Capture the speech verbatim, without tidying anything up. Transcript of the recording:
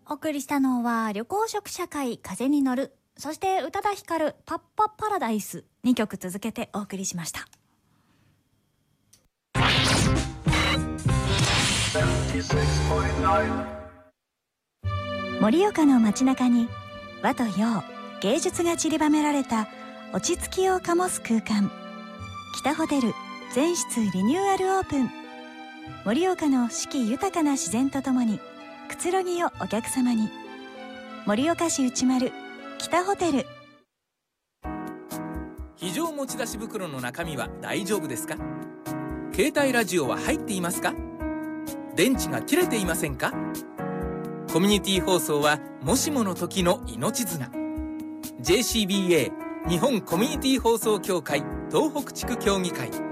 お送りしたのは緑黄色社会風に乗る、そして宇多田ヒカルパッパパラダイス、にきょく続けてお送りしました。盛岡の街中に和と洋、芸術が散りばめられた落ち着きを醸す空間、北ホテル全室リニューアルオープン。盛岡の四季豊かな自然とともにくつろぎをお客様に。盛岡市内丸北ホテル。 非常持ち出し袋の中身は大丈夫ですか？携帯ラジオは入っていますか？電池が切れていませんか？コミュニティ放送はもしもの時の命綱。 ジェーシービーエー 日本コミュニティ放送協会東北地区協議会